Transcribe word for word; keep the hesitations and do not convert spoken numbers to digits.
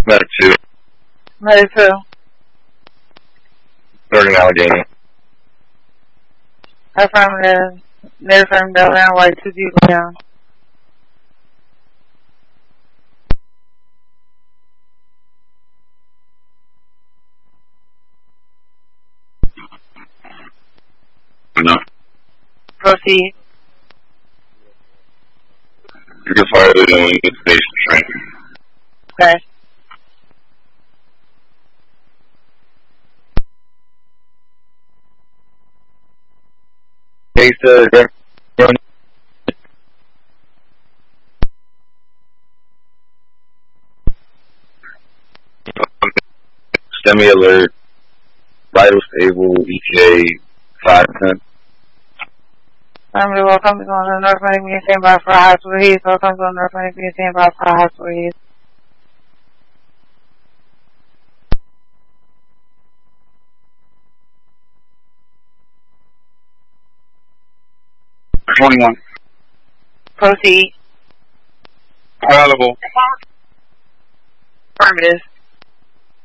Medic two. Medic two. Third in Allegheny. Affirmative. They're from Delaware, white, two people down. No. Proceed. You can fire the one in station train. Okay. Hey, sir. Run. Semi alert. Vital stable. E T A five ten. Family, welcome to the North Atlantic being stand by for hospital heat. Welcome to the North Atlantic being stand by for hospital heat. twenty-one. Proceed. Available. Affirmative.